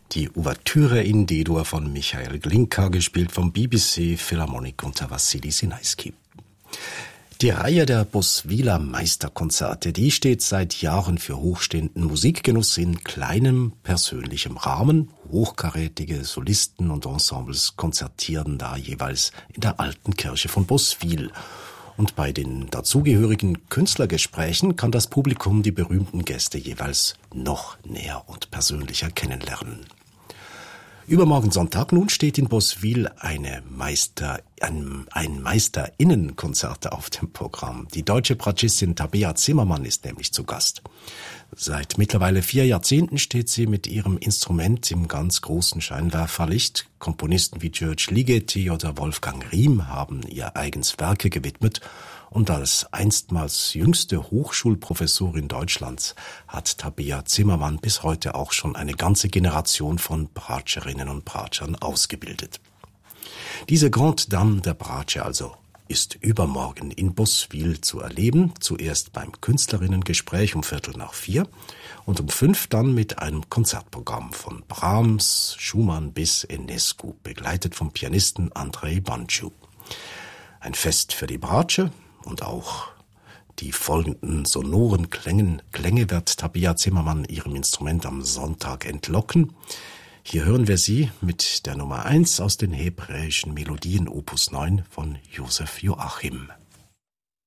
Die Ouvertüre in D-Dur von Michael Glinka, gespielt vom BBC Philharmonic unter Wassili Sinaisky. Die Reihe der Boswiler Meisterkonzerte, die steht seit Jahren für hochstehenden Musikgenuss in kleinem, persönlichem Rahmen. Hochkarätige Solisten und Ensembles konzertieren da jeweils in der alten Kirche von Boswil. Und bei den dazugehörigen Künstlergesprächen kann das Publikum die berühmten Gäste jeweils noch näher und persönlicher kennenlernen. Übermorgen Sonntag nun steht in Boswil ein Meisterinnenkonzert auf dem Programm. Die deutsche Bratschistin Tabea Zimmermann ist nämlich zu Gast. Seit mittlerweile 4 Jahrzehnten steht sie mit ihrem Instrument im ganz großen Scheinwerferlicht. Komponisten wie György Ligeti oder Wolfgang Riem haben ihr eigens Werke gewidmet. Und als einstmals jüngste Hochschulprofessorin Deutschlands hat Tabea Zimmermann bis heute auch schon eine ganze Generation von Bratscherinnen und Bratschern ausgebildet. Diese Grande Dame der Bratsche also ist übermorgen in Boswil zu erleben, zuerst beim Künstlerinnengespräch um 4:15 und um 5 dann mit einem Konzertprogramm von Brahms, Schumann bis Enescu, begleitet vom Pianisten Andrei Banciu. Ein Fest für die Bratsche und auch die folgenden sonoren Klänge wird Tabea Zimmermann ihrem Instrument am Sonntag entlocken. Hier hören wir sie mit der Nummer 1 aus den hebräischen Melodien Opus 9 von Josef Joachim.